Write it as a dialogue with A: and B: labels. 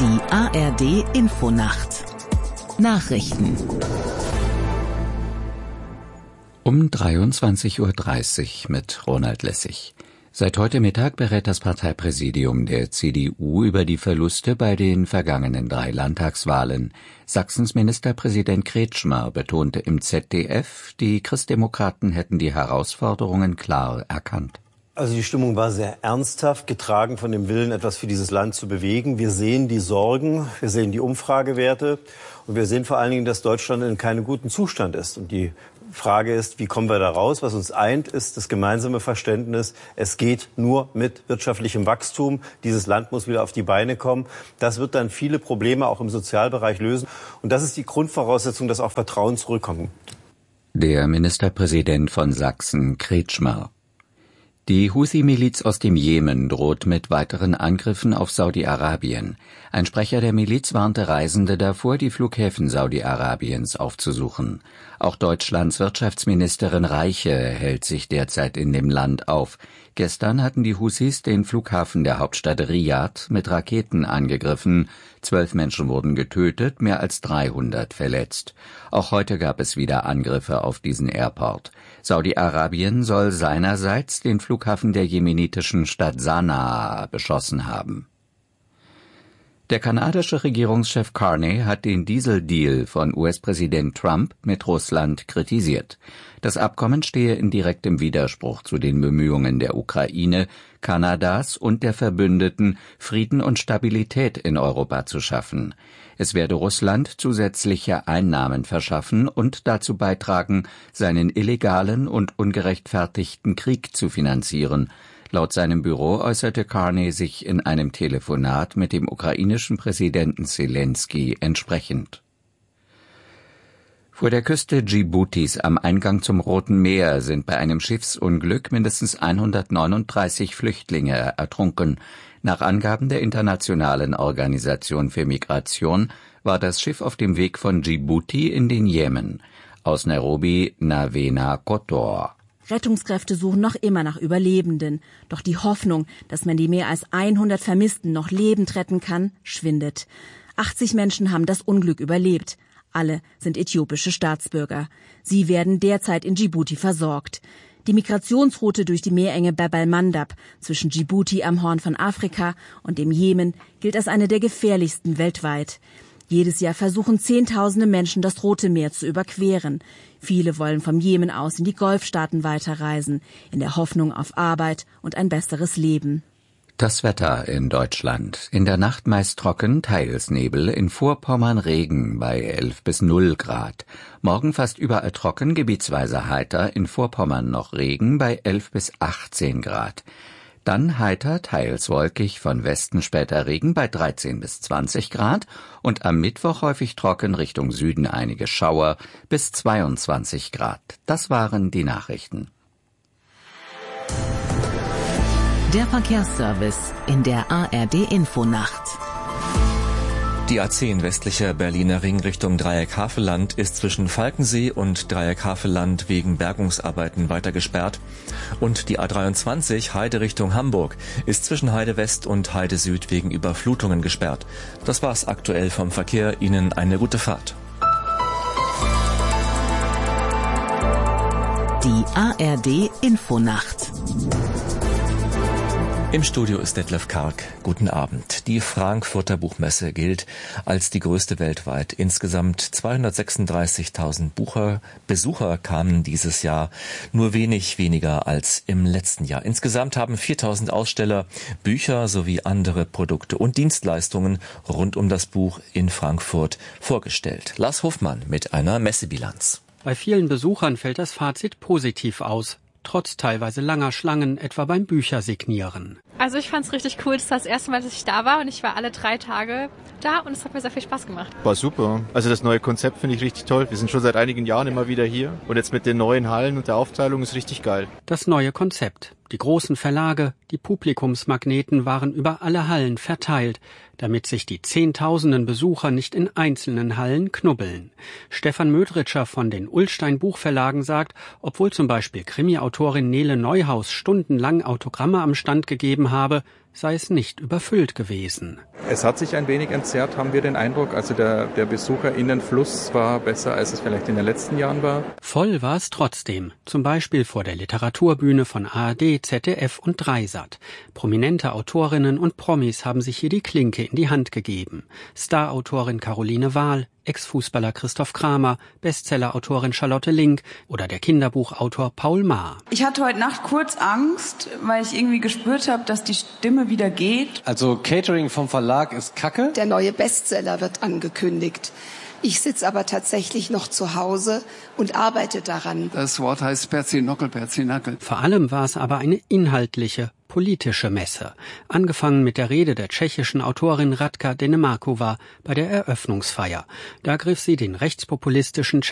A: Die ARD Infonacht. Nachrichten.
B: Um 23:30 Uhr mit Ronald Lessig. Seit heute Mittag berät das Parteipräsidium der CDU über die Verluste bei den vergangenen 3 Landtagswahlen. Sachsens Ministerpräsident Kretschmer betonte im ZDF, die Christdemokraten hätten die Herausforderungen klar erkannt.
C: Also die Stimmung war sehr ernsthaft, getragen von dem Willen, etwas für dieses Land zu bewegen. Wir sehen die Sorgen, wir sehen die Umfragewerte und wir sehen vor allen Dingen, dass Deutschland in keinem guten Zustand ist. Und die Frage ist, wie kommen wir da raus? Was uns eint, ist das gemeinsame Verständnis, es geht nur mit wirtschaftlichem Wachstum. Dieses Land muss wieder auf die Beine kommen. Das wird dann viele Probleme auch im Sozialbereich lösen. Und das ist die Grundvoraussetzung, dass auch Vertrauen zurückkommt.
B: Der Ministerpräsident von Sachsen, Kretschmer. Die Houthi-Miliz aus dem Jemen droht mit weiteren Angriffen auf Saudi-Arabien. Ein Sprecher der Miliz warnte Reisende davor, die Flughäfen Saudi-Arabiens aufzusuchen. Auch Deutschlands Wirtschaftsministerin Reiche hält sich derzeit in dem Land auf. Gestern hatten die Houthis den Flughafen der Hauptstadt Riad mit Raketen angegriffen. 12 Menschen wurden getötet, mehr als 300 verletzt. Auch heute gab es wieder Angriffe auf diesen Airport. Saudi-Arabien soll seinerseits den Flughafen der jemenitischen Stadt Sanaa beschossen haben. Der kanadische Regierungschef Carney hat den Dieseldeal von US-Präsident Trump mit Russland kritisiert. Das Abkommen stehe in direktem Widerspruch zu den Bemühungen der Ukraine, Kanadas und der Verbündeten, Frieden und Stabilität in Europa zu schaffen. Es werde Russland zusätzliche Einnahmen verschaffen und dazu beitragen, seinen illegalen und ungerechtfertigten Krieg zu finanzieren. Laut seinem Büro äußerte Carney sich in einem Telefonat mit dem ukrainischen Präsidenten Selenskyj entsprechend. Vor der Küste Dschibutis am Eingang zum Roten Meer sind bei einem Schiffsunglück mindestens 139 Flüchtlinge ertrunken. Nach Angaben der Internationalen Organisation für Migration war das Schiff auf dem Weg von Djibouti in den Jemen. Aus Nairobi, Navena Kotor.
D: Rettungskräfte suchen noch immer nach Überlebenden. Doch die Hoffnung, dass man die mehr als 100 Vermissten noch lebend retten kann, schwindet. 80 Menschen haben das Unglück überlebt. Alle sind äthiopische Staatsbürger. Sie werden derzeit in Djibouti versorgt. Die Migrationsroute durch die Meerenge Bab el-Mandab zwischen Djibouti am Horn von Afrika und dem Jemen gilt als eine der gefährlichsten weltweit. Jedes Jahr versuchen Zehntausende Menschen, das Rote Meer zu überqueren. Viele wollen vom Jemen aus in die Golfstaaten weiterreisen, in der Hoffnung auf Arbeit und ein besseres Leben.
B: Das Wetter in Deutschland. In der Nacht meist trocken, teils Nebel, in Vorpommern Regen bei 11 bis 0 Grad. Morgen fast überall trocken, gebietsweise heiter, in Vorpommern noch Regen bei 11 bis 18 Grad. Dann heiter, teils wolkig, von Westen später Regen bei 13 bis 20 Grad und am Mittwoch häufig trocken, Richtung Süden einige Schauer bis 22 Grad. Das waren die Nachrichten.
A: Der Verkehrsservice in der ARD Infonacht.
E: Die A10 westlicher Berliner Ring Richtung Dreieck-Havelland ist zwischen Falkensee und Dreieck-Havelland wegen Bergungsarbeiten weiter gesperrt. Und die A23 Heide Richtung Hamburg ist zwischen Heide West und Heide Süd wegen Überflutungen gesperrt. Das war's aktuell vom Verkehr. Ihnen eine gute Fahrt.
A: Die ARD Infonacht.
E: Im Studio ist Detlef Karg. Guten Abend. Die Frankfurter Buchmesse gilt als die größte weltweit. Insgesamt 236.000 Besucher kamen dieses Jahr, nur wenig weniger als im letzten Jahr. Insgesamt haben 4.000 Aussteller Bücher sowie andere Produkte und Dienstleistungen rund um das Buch in Frankfurt vorgestellt. Lars Hofmann mit einer Messebilanz.
F: Bei vielen Besuchern fällt das Fazit positiv aus. Trotz teilweise langer Schlangen, etwa beim Büchersignieren.
G: Also ich fand es richtig cool. Das war das erste Mal, dass ich da war und ich war alle 3 Tage da und es hat mir sehr viel Spaß gemacht.
H: War super. Also das neue Konzept finde ich richtig toll. Wir sind schon seit einigen Jahren immer wieder hier und jetzt mit den neuen Hallen und der Aufteilung ist richtig geil.
F: Das neue Konzept. Die großen Verlage, die Publikumsmagneten waren über alle Hallen verteilt, damit sich die Zehntausenden Besucher nicht in einzelnen Hallen knubbeln. Stefan Mödritscher von den Ullstein Buchverlagen sagt, obwohl zum Beispiel Krimi-Autorin Nele Neuhaus stundenlang Autogramme am Stand gegeben habe, sei es nicht überfüllt gewesen.
I: Es hat sich ein wenig entzerrt, haben wir den Eindruck. Also der BesucherInnenfluss war besser, als es vielleicht in den letzten Jahren war.
F: Voll war es trotzdem, zum Beispiel vor der Literaturbühne von ARD, ZDF und Dreisat. Prominente Autorinnen und Promis haben sich hier die Klinke in die Hand gegeben. Starautorin Caroline Wahl, Ex-Fußballer Christoph Kramer, Bestsellerautorin Charlotte Link oder der Kinderbuchautor Paul Maar.
J: Ich hatte heute Nacht kurz Angst, weil ich irgendwie gespürt habe, dass die Stimme wieder geht.
K: Also Catering vom Verlag ist Kacke.
L: Der neue Bestseller wird angekündigt. Ich sitze aber tatsächlich noch zu Hause und arbeite daran.
M: Das Wort heißt Perzinockel, Perzinackel.
F: Vor allem war es aber eine inhaltliche, politische Messe. Angefangen mit der Rede der tschechischen Autorin Radka Denemarkova bei der Eröffnungsfeier. Da griff sie den rechtspopulistischen